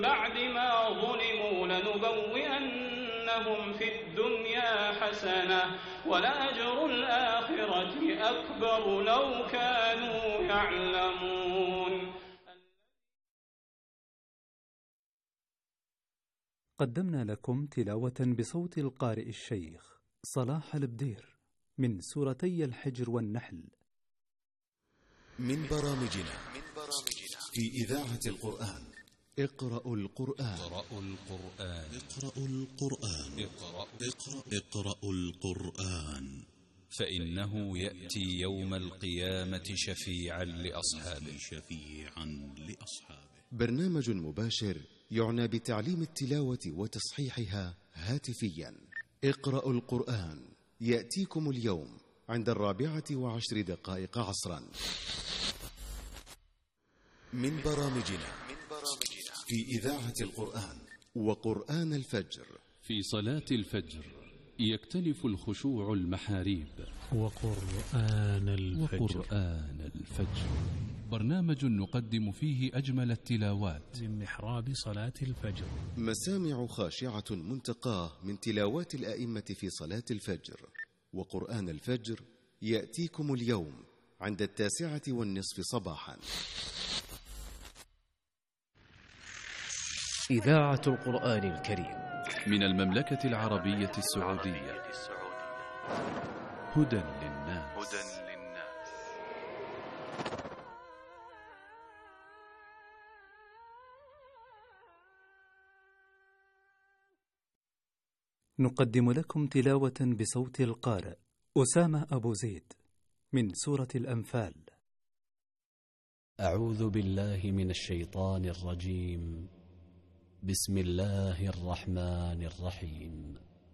بعد ما ظلموا لنبوئنهم في الدنيا حسنة ولأجر الآخرة أكبر لو كانوا يعلمون. قدمنا لكم تلاوة بصوت القارئ الشيخ صلاح البدير من سورتي الحجر والنحل من برامجنا في إذاعة القرآن. اقرأوا القرآن. اقرأوا القرآن فإنه يأتي يوم القيامة شفيعا لأصحابه. برنامج مباشر يعنى بتعليم التلاوة وتصحيحها هاتفيا. اقرأوا القرآن يأتيكم اليوم عند 14:10 عصرا. من برامجنا في إذاعة القرآن وقرآن الفجر. في صلاة الفجر يختلف الخشوع المحاريب. وقرآن الفجر برنامج نقدم فيه أجمل التلاوات من محراب صلاة الفجر. مسامع خاشعة منتقاه من تلاوات الآئمة في صلاة الفجر. وقرآن الفجر يأتيكم اليوم عند 9:30 صباحا. إذاعة القرآن الكريم من المملكة العربية السعودية. هدى للناس. نقدم لكم تلاوة بصوت القارئ أسامة أبو زيد من سورة الأنفال. أعوذ بالله من الشيطان الرجيم. بسم الله الرحمن الرحيم.